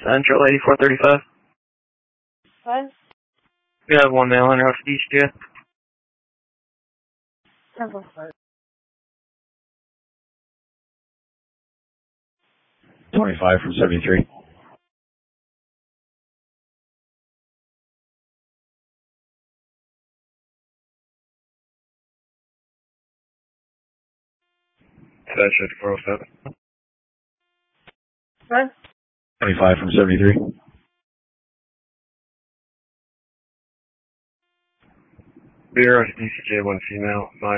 Central 8435. What? We have one male in route to East, yeah. Central Park. 25 from 73. Central 407. What? 25 from 73. Bureau DCJ, one female,